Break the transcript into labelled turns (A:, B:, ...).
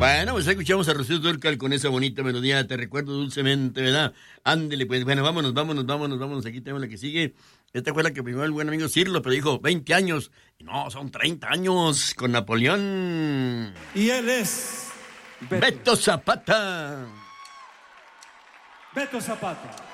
A: Bueno, pues escuchamos a Rocío Dúrcal con esa bonita melodía, te recuerdo dulcemente, ¿verdad? Ándele, pues, bueno, vámonos, aquí tenemos la que sigue. Esta fue la que primero el buen amigo Cirlo, pero dijo 20 años, y no, son 30 años con Napoleón.
B: Y él es...
A: Beto Zapata.
B: Beto Zapata.